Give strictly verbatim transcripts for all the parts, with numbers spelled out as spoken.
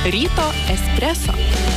Ryto espreso.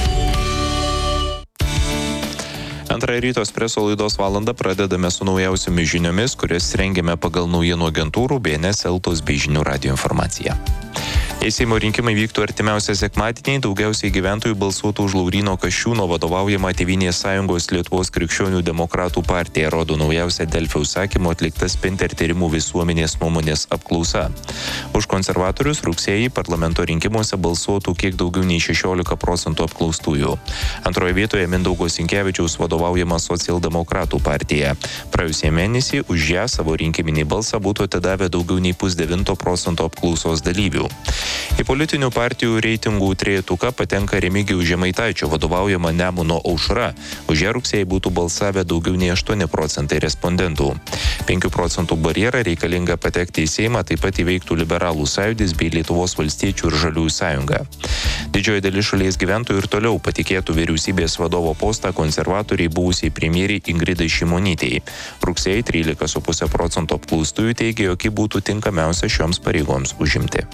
Antrąją Ryto espreso laidos valandą pradedame su naujausiomis žiniomis, kurias rengiame pagal naujienų agentūrų B N S Eltos bei Žinių radijo informaciją. Jei Seimo rinkimai vyktų artimiausią sekmadienį, daugiausiai gyventojų balsuotų už Lauryno Kasčiūno vadovaujamą Tėvynės sąjungos Lietuvos krikščionių demokratų partiją, rodo naujausia Delfi užsakymu atlikta Spinter tyrimų visuomenės nuomonės apklausa. Už konservatorius rugsėjį parlamento rinkimuose balsuotų kiek daugiau nei šešiolika procentų apklaustųjų. Antroje vietoje Mindaugo Sinkevičiaus vadovaujama Socialdemokratų partija. Praėjusį mėnesį už ją savo rinkiminį balsą būtų atidavę daugiau nei pusdevinto procento apklausos dalyvių. Į politinių partijų reitingų trejetuką patenka Remigijaus Žemaitaičio vadovaujama Nemuno aušra. Už ją rugsėjį būtų balsavę daugiau nei aštuoni procentai respondentų. penkių procentų barjerą reikalinga patekti į Seimą taip pat įveiktų Liberalų sąjūdis bei Lietuvos valstiečių ir Žaliųjų sąjunga. Didžioji dalis šalies gyventojų ir toliau patikėtų vyriausybės vadovo postą konservatoriai buvusiai premjerei Ingridai Šimonytei. Rugsėjį trylika su puse procento apklaustųjų teigė, jog ji būtų tinkamiausia šioms pareigoms užimti.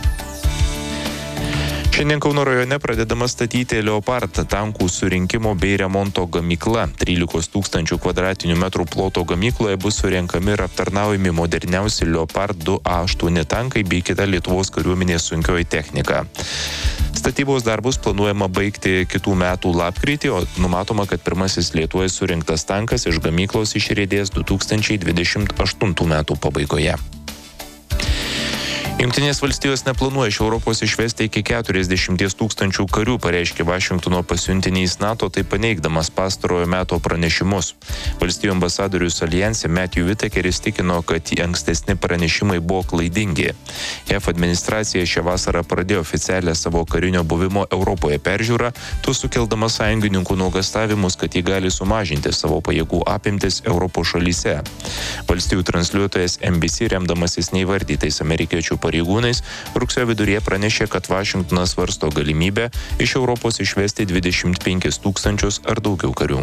Šiandien Kauno rajone pradedama statyti Leopard tankų surinkimo bei remonto gamykla. trylikos tūkstančių kvadratinių metrų ploto gamykloje bus surenkami ir aptarnaujami moderniausi Leopard du A aštuoni tankai bei kita Lietuvos kariuomenės sunkioji technika. Statybos darbus planuojama baigti kitų metų lapkritį, o numatoma, kad pirmasis Lietuvoje surinktas tankas iš gamyklos išriedės du tūkstančiai dvidešimt aštuntų metų pabaigoje. Jungtinės valstijos neplanuoja iš Europos išvesti iki keturiasdešimties tūkstančių karių, pareiškė Vašingtono pasiuntinys NATO, tai paneigdamas pastarojo meto pranešimus. Valstijų ambasadorius Aljanse Matthew Whitakeris tikino, kad ankstesni pranešimai buvo klaidingi. J A V administracija šią vasarą pradėjo oficialią savo karinio buvimo Europoje peržiūrą, tuo sukeldama sąjungininkų nuogąstavimus, kad jį gali sumažinti savo pajėgų apimtis Europos šalyse. Valstijų transliuotojas N B C, remdamasis neįvardytais amerikiečių pareigūnais, rugsėjo viduryje pranešė, kad Vašingtonas svarsto galimybę iš Europos išvesti dvidešimt penkis tūkstančius ar daugiau karių.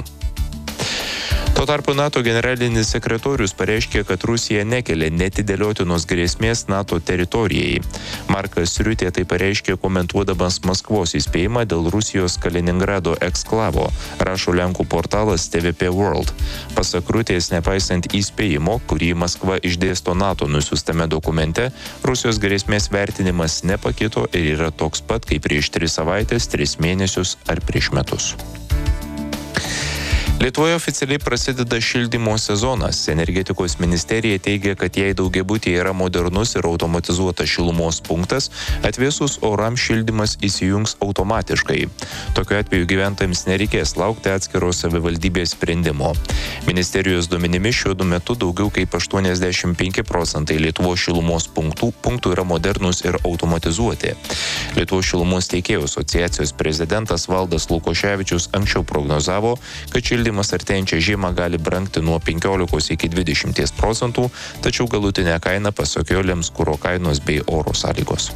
Tuo tarpu NATO generalinis sekretorius pareiškė, kad Rusija nekelia netidėliotinos grėsmės NATO teritorijai. Markas Riutė tai pareiškė komentuodamas Maskvos įspėjimą dėl Rusijos Kaliningrado eksklavo, rašo Lenkų portalas T V P World. Pasak Riutės, nepaisant įspėjimo, kurį Maskva išdėsto NATO nusiųstame dokumente, Rusijos grėsmės vertinimas nepakito ir yra toks pat kaip prieš tris savaitės, tris mėnesius ar prieš metus. Lietuvoje oficialiai prasideda šildymo sezonas. Energetikos ministerija teigia, kad jei daugiabutyje yra modernus ir automatizuotas šilumos punktas, atvėsus orams šildymas įsijungs automatiškai. Tokiu atveju gyventojams nereikės laukti atskiro savivaldybės sprendimo. Ministerijos duomenimis šiuo metu daugiau kaip aštuoniasdešimt penki procentai Lietuvos šilumos punktų, punktų yra modernus ir automatizuoti. Lietuvos šilumos teikėjų asociacijos prezidentas Valdas Lukoševičius anksčiau prognozavo, kad šildymas artėjančią žiemą gali brangti nuo penkiolikos iki dvidešimties procentų, tačiau galutinę kainą pasak jo lems kuro kainos bei oro sąlygos.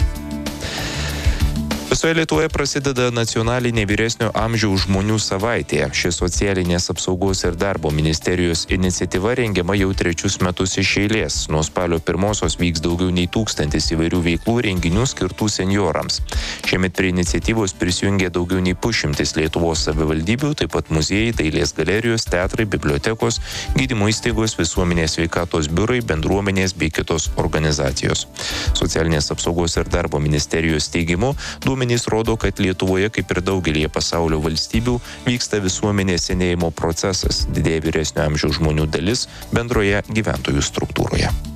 Visoje Lietuvoje prasideda nacionalinė vyresnio amžiaus žmonių savaitė. Ši socialinės apsaugos ir darbo ministerijos iniciatyva rengiama jau trečius metus iš eilės. Nuo spalio pirmosios vyks daugiau nei tūkstantis įvairių veiklų renginių skirtų senjorams. Šiemet prie iniciatyvos prisijungė daugiau nei pusšimtis Lietuvos savivaldybių, taip pat muziejai, dailės galerijos, teatrai, bibliotekos, gydymo įstaigos, visuomenės sveikatos biurai, bendruomenės bei kitos organizacijos. Socialinės apsaugos ir darbo ministerijos teigimu, duomenys rodo, kad Lietuvoje, kaip ir daugelėje pasaulio valstybių, vyksta visuomenės senėjimo procesas, didėja vyresnio amžiaus žmonių dalis bendroje gyventojų struktūroje.